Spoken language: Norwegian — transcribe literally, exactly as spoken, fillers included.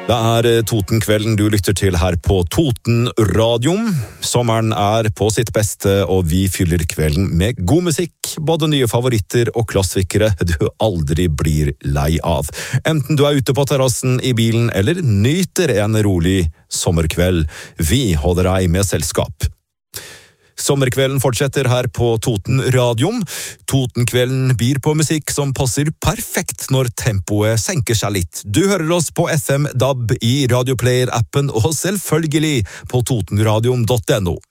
Det er Totenkvelden du lytter til her på Toten Radio. Sommeren er på sitt beste, og vi fyller kvelden med god musikk, både nye favoritter og klassikere du aldri blir lei av. Enten du er ute på terrassen, i bilen eller nyter en rolig sommerkveld, vi holder deg med selskap. Sommerkvelden fortsetter her på Toten Radio. Totenkvelden byr på musikk som passer perfekt når tempoet senker seg litt. Du hører oss på F M D A B i Radioplayer-appen og selvfølgelig på totenradion punktum no.